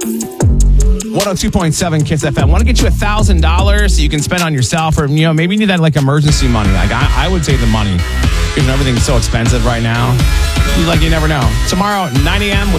102.7 Kiss FM. Want to get you $1,000 so you can spend on yourself, or maybe you need that like emergency money. Like I would say the money, because everything's so expensive right now. You never know. Tomorrow, 9 a.m. with